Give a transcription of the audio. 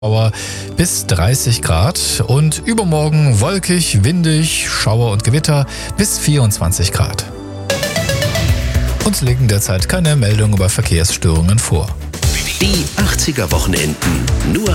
bis 30 Grad und übermorgen wolkig, windig, Schauer und Gewitter bis 24 Grad. Uns liegen derzeit keine Meldungen über Verkehrsstörungen vor. Die 80er Wochenenden. Nur